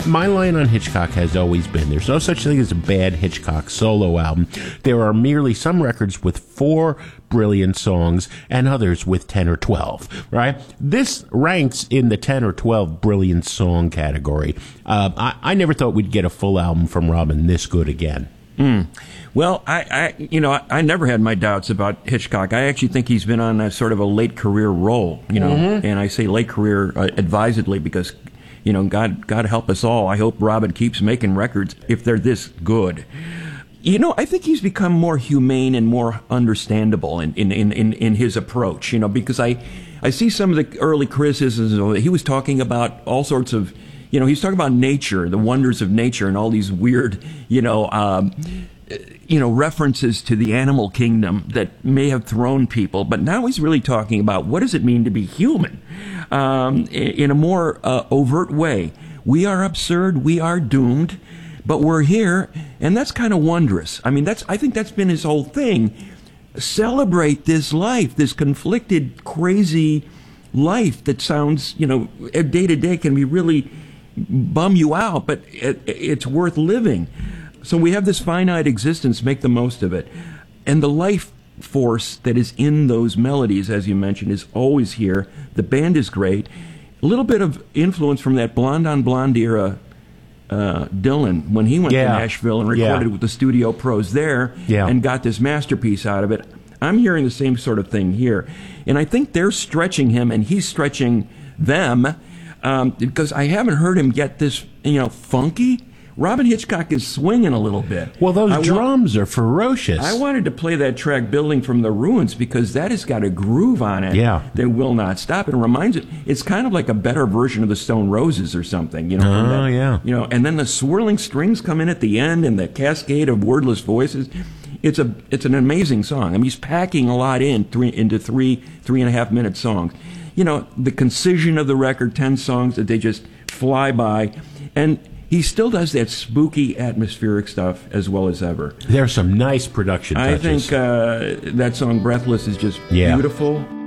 My line on Hitchcock has always been there's no such thing as a bad Hitchcock solo album. There are merely some records with 4 brilliant songs and others with 10 or 12, right? This ranks in the 10 or 12 brilliant song category. I never thought we'd get a full album from Robin this good again. Well, I never had my doubts about Hitchcock. I actually think he's been on a sort of a late career roll, and I say late career advisedly because, God help us all. I hope Robin keeps making records if they're this good. I think he's become more humane and more understandable in his approach, because I see some of the early criticisms. He was talking about all sorts of, he's talking about nature, the wonders of nature, and all these weird, references to the animal kingdom that may have thrown people. But now he's really talking about what does it mean to be human in a more overt way. We are absurd. We are doomed. But we're here, and that's kind of wondrous. I think that's been his whole thing. Celebrate this life, this conflicted, crazy life that sounds, day to day can be really bum you out, but it's worth living. So we have this finite existence, make the most of it. And the life force that is in those melodies, as you mentioned, is always here. The band is great. A little bit of influence from that Blonde on Blonde era Dylan, when he went to Nashville and recorded with the studio pros there and got this masterpiece out of it. I'm hearing the same sort of thing here. And I think they're stretching him and he's stretching them because I haven't heard him get this, funky. Robin Hitchcock is swinging a little bit. Well, those drums are ferocious. I wanted to play that track Building from the Ruins because that has got a groove on it that will not stop. It reminds it, it's kind of like a better version of the Stone Roses or something, and then the swirling strings come in at the end and the cascade of wordless voices. It's an amazing song. He's packing a lot into 3.5 minute songs. The concision of the record, 10 songs that they just fly by. And he still does that spooky atmospheric stuff as well as ever. There's some nice production touches. I think that song Breathless is just beautiful.